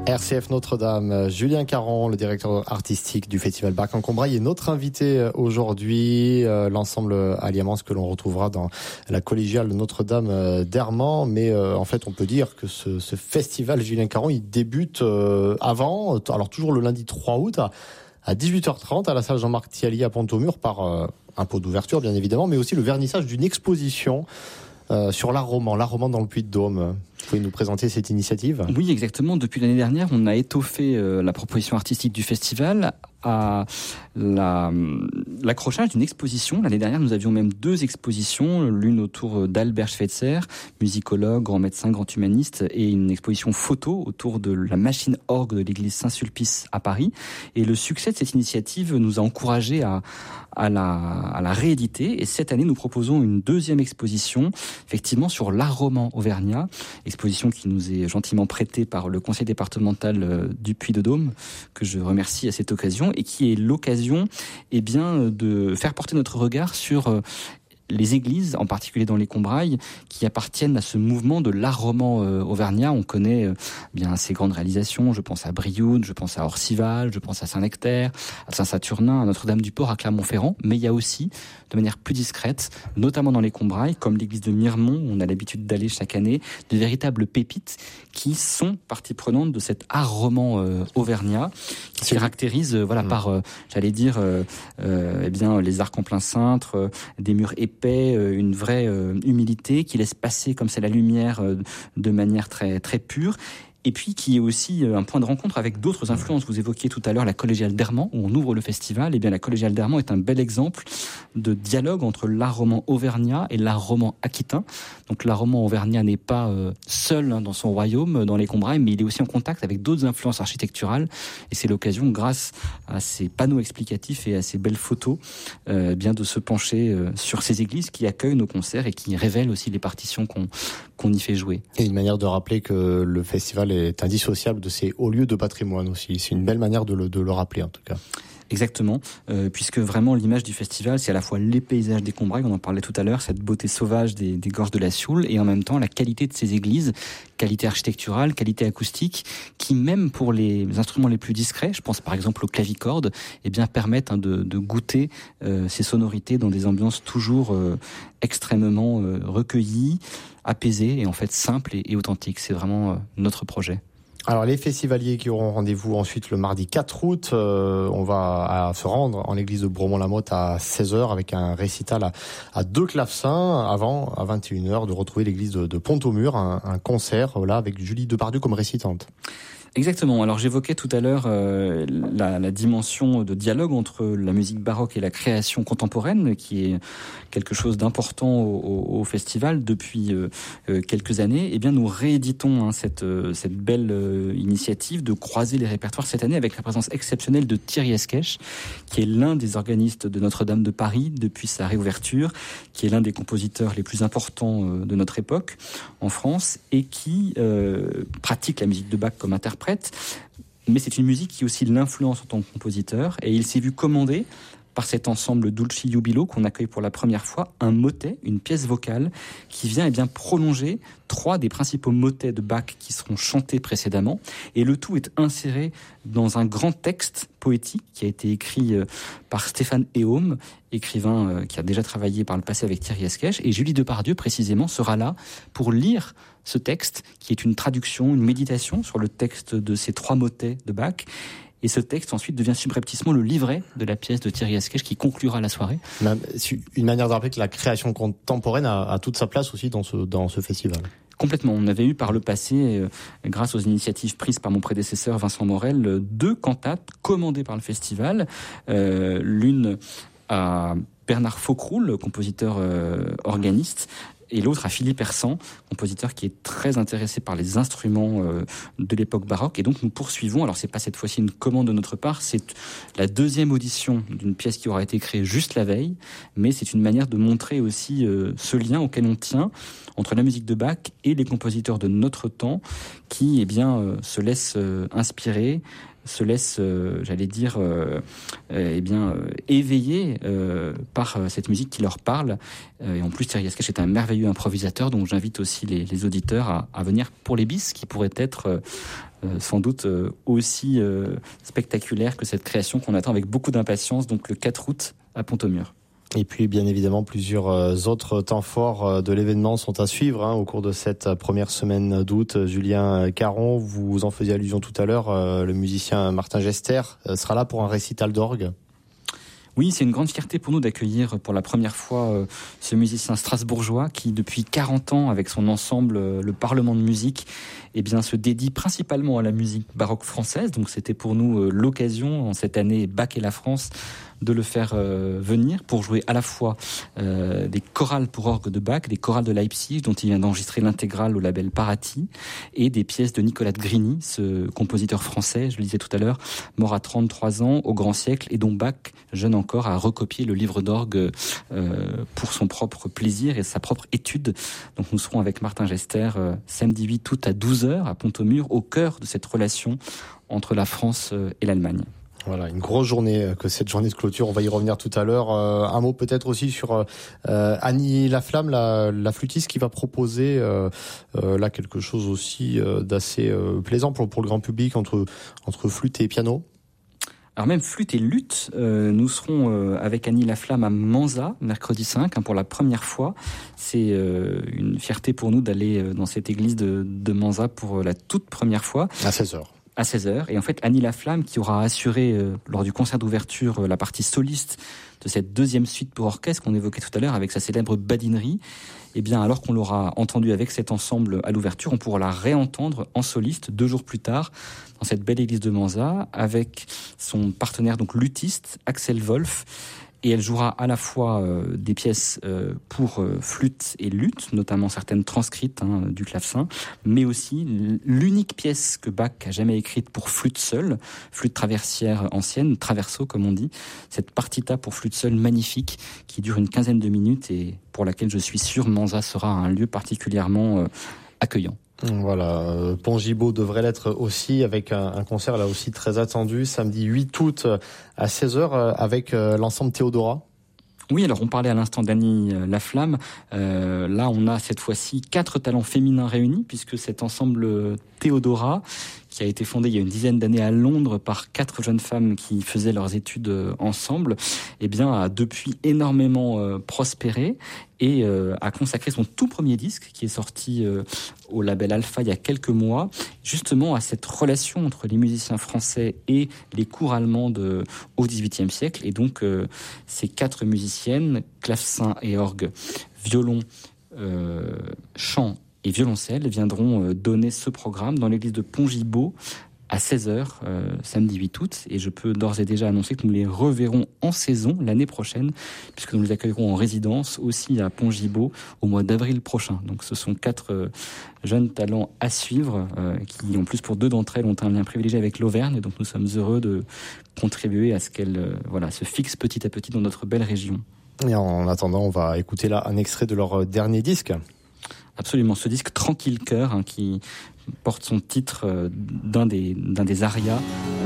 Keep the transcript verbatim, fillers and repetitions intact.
R C F Notre-Dame, Julien Caron, le directeur artistique du Festival Bach en Combrailles, est notre invité aujourd'hui. Euh, l'ensemble Alliamance que l'on retrouvera dans la collégiale Notre-Dame d'Hermant. Mais euh, en fait, on peut dire que ce, ce festival Julien Caron, il débute euh, avant, alors toujours le lundi trois août, à, à dix-huit heures trente à la salle Jean-Marc Thiali à Pont-au-Mur par euh, un pot d'ouverture, bien évidemment, mais aussi le vernissage d'une exposition Euh, sur l'art roman, l'art roman dans le Puy-de-Dôme. Vous pouvez nous présenter cette initiative ? Oui, exactement. Depuis l'année dernière, on a étoffé euh, la proposition artistique du festival à la, l'accrochage d'une exposition. L'année dernière, nous avions même deux expositions, l'une autour d'Albert Schweitzer, musicologue, grand médecin, grand humaniste, et une exposition photo autour de la machine orgue de l'église Saint-Sulpice à Paris. Et le succès de cette initiative nous a encouragés à, à, la, à la rééditer. Et cette année, nous proposons une deuxième exposition, effectivement, sur l'art roman auvergnat, exposition qui nous est gentiment prêtée par le conseil départemental du Puy-de-Dôme, que je remercie à cette occasion, et qui est l'occasion eh bien, de faire porter notre regard sur euh, les églises, en particulier dans les Combrailles, qui appartiennent à ce mouvement de l'art roman euh, auvergnat. On connaît euh, bien ces grandes réalisations, je pense à Brioude, je pense à Orcival, je pense à Saint-Nectaire, à Saint-Saturnin, à Notre-Dame-du-Port, à Clermont-Ferrand, mais il y a aussi, de manière plus discrète, notamment dans les Combrailles, comme l'église de Miremont, où on a l'habitude d'aller chaque année, de véritables pépites qui sont partie prenante de cet art roman euh, auvergnat, qui se caractérise euh, voilà, mmh. par, euh, j'allais dire, euh, euh, eh bien, les arcs en plein cintre, euh, des murs épais, euh, une vraie euh, humilité qui laisse passer comme c'est la lumière euh, de manière très, très pure. Et puis qui est aussi un point de rencontre avec d'autres influences. Vous évoquiez tout à l'heure la collégiale d'Hermant, où on ouvre le festival. Eh bien, la collégiale d'Hermant est un bel exemple de dialogue entre l'art roman auvergnat et l'art roman aquitain. Donc l'art roman auvergnat n'est pas euh, seul hein, dans son royaume, dans les Combrailles, mais il est aussi en contact avec d'autres influences architecturales. Et c'est l'occasion, grâce à ces panneaux explicatifs et à ces belles photos, euh, bien de se pencher euh, sur ces églises qui accueillent nos concerts et qui révèlent aussi les partitions qu'on, qu'on y fait jouer. Et une manière de rappeler que le festival est indissociable de ces hauts lieux de patrimoine aussi. C'est une belle manière de le, de le rappeler en tout cas. Exactement, euh, puisque vraiment l'image du festival, c'est à la fois les paysages des Combrailles, on en parlait tout à l'heure, cette beauté sauvage des, des gorges de la Sioule, et en même temps la qualité de ces églises, qualité architecturale, qualité acoustique, qui même pour les instruments les plus discrets, je pense par exemple aux clavicorde, eh bien permettent hein, de, de goûter euh, ces sonorités dans des ambiances toujours euh, extrêmement euh, recueillies, apaisées et en fait simples et, et authentiques. C'est vraiment euh, notre projet. Alors les festivaliers qui auront rendez-vous ensuite le mardi quatre août, euh, on va à, se rendre en l'église de Bromont-la-Motte à seize heures avec un récital à, à deux clavecins avant, à vingt et une heures, de retrouver l'église de, de Pont-au-Mur, un, un concert là avec Julie Depardieu comme récitante. Exactement. Alors j'évoquais tout à l'heure euh, la, la dimension de dialogue entre la musique baroque et la création contemporaine, qui est quelque chose d'important au, au, au festival depuis euh, quelques années. Eh bien, nous rééditons hein, cette, cette belle euh, initiative de croiser les répertoires cette année avec la présence exceptionnelle de Thierry Esquèche, qui est l'un des organistes de Notre-Dame de Paris depuis sa réouverture, qui est l'un des compositeurs les plus importants euh, de notre époque en France et qui euh, pratique la musique de Bach comme interprète. Mais c'est une musique qui aussi l'influence en tant que compositeur, et il s'est vu commander par cet ensemble Dulci Jubilo qu'on accueille pour la première fois un motet, une pièce vocale qui vient eh bien prolonger trois des principaux motets de Bach qui seront chantés précédemment, et le tout est inséré dans un grand texte poétique qui a été écrit par Stéphane Héaume, écrivain qui a déjà travaillé par le passé avec Thierry Esquèche, et Julie Depardieu précisément sera là pour lire ce texte qui est une traduction, une méditation sur le texte de ces trois motets de Bach. Et ce texte ensuite devient subrepticement le livret de la pièce de Thierry Esquèche qui conclura la soirée. Une manière de rappeler que la création contemporaine a, a toute sa place aussi dans ce, dans ce festival. Complètement. On avait eu par le passé, euh, grâce aux initiatives prises par mon prédécesseur Vincent Morel, deux cantates commandées par le festival. Euh, l'une à Bernard Faucroul, compositeur euh, organiste, et l'autre à Philippe Hersan, compositeur qui est très intéressé par les instruments euh, de l'époque baroque. Et donc nous poursuivons, alors c'est pas cette fois-ci une commande de notre part, c'est la deuxième audition d'une pièce qui aura été créée juste la veille, mais c'est une manière de montrer aussi euh, ce lien auquel on tient entre la musique de Bach et les compositeurs de notre temps qui eh bien, euh, se laissent euh, inspirer, se laisse, euh, j'allais dire, euh, euh, eh bien, euh, éveillé euh, par euh, cette musique qui leur parle. Euh, et en plus, Thierry Gasquet est un merveilleux improvisateur, donc j'invite aussi les, les auditeurs à, à venir pour les bis, qui pourraient être euh, euh, sans doute euh, aussi euh, spectaculaires que cette création qu'on attend avec beaucoup d'impatience, donc le quatre août à Pont-au-Mur. Et puis, bien évidemment, plusieurs autres temps forts de l'événement sont à suivre hein, au cours de cette première semaine d'août. Julien Caron, vous en faisiez allusion tout à l'heure, le musicien Martin Gester sera là pour un récital d'orgue. Oui, c'est une grande fierté pour nous d'accueillir pour la première fois euh, ce musicien strasbourgeois qui, depuis quarante ans, avec son ensemble, euh, le Parlement de musique, eh bien, se dédie principalement à la musique baroque française. Donc, c'était pour nous euh, l'occasion, en cette année Bach et la France, de le faire euh, venir pour jouer à la fois euh, des chorales pour orgue de Bach, des chorales de Leipzig, dont il vient d'enregistrer l'intégrale au label Parati, et des pièces de Nicolas de Grigny, ce compositeur français, je le disais tout à l'heure, mort à trente-trois ans, au grand siècle, et dont Bach, jeune encore, a recopié le livre d'orgue euh, pour son propre plaisir et sa propre étude. Donc nous serons avec Martin Gester euh, samedi huit août à douze heures à Pont-au-Mur, au cœur de cette relation entre la France et l'Allemagne. Voilà, une grosse journée que cette journée de clôture. On va y revenir tout à l'heure. Euh, un mot peut-être aussi sur euh, Annie Laflamme, la, la flûtiste, qui va proposer euh, euh, là quelque chose aussi euh, d'assez euh, plaisant pour, pour le grand public entre entre flûte et piano. Alors même flûte et luth, euh, nous serons euh, avec Annie Laflamme à Manza, mercredi cinq, hein, pour la première fois. C'est euh, une fierté pour nous d'aller euh, dans cette église de, de Manza pour euh, la toute première fois. À seize heures. À seize heures. Et en fait, Annie Laflamme, qui aura assuré euh, lors du concert d'ouverture euh, la partie soliste de cette deuxième suite pour orchestre qu'on évoquait tout à l'heure avec sa célèbre badinerie, eh bien, alors qu'on l'aura entendue avec cet ensemble à l'ouverture, on pourra la réentendre en soliste deux jours plus tard dans cette belle église de Manza avec son partenaire donc luthiste Axel Wolf. Et elle jouera à la fois euh, des pièces euh, pour euh, flûte et luth, notamment certaines transcrites hein, du clavecin, mais aussi l'unique pièce que Bach a jamais écrite pour flûte seule, flûte traversière ancienne, traverso comme on dit, cette partita pour flûte seule magnifique qui dure une quinzaine de minutes et pour laquelle je suis sûr Manza sera un lieu particulièrement euh, accueillant. Voilà, Pont-Gibaud devrait l'être aussi avec un, un concert là aussi très attendu, samedi huit août à seize heures avec l'ensemble Théodora. Oui, alors on parlait à l'instant d'Annie Laflamme. Euh, là, on a cette fois-ci quatre talents féminins réunis puisque cet ensemble Théodora, qui a été fondé il y a une dizaine d'années à Londres par quatre jeunes femmes qui faisaient leurs études ensemble, eh bien, a depuis énormément euh, prospéré et euh, a consacré son tout premier disque qui est sorti euh, au label Alpha il y a quelques mois, justement à cette relation entre les musiciens français et les cours allemands de, au dix-huitième siècle. Et donc, euh, ces quatre musiciennes, clavecin et orgue, violon, euh, chant et violoncelle, viendront donner ce programme dans l'église de Pont-Gibaud à seize heures, euh, samedi huit août. Et je peux d'ores et déjà annoncer que nous les reverrons en saison l'année prochaine, puisque nous les accueillerons en résidence aussi à Pont-Gibaud au mois d'avril prochain. Donc ce sont quatre euh, jeunes talents à suivre, euh, qui en plus pour deux d'entre elles ont un lien privilégié avec l'Auvergne. Et donc nous sommes heureux de contribuer à ce qu'elles euh, voilà, se fixent petit à petit dans notre belle région. Et en attendant, on va écouter là un extrait de leur dernier disque. Absolument, ce disque Tranquille Cœur, hein, qui porte son titre euh, d'un des, d'un des arias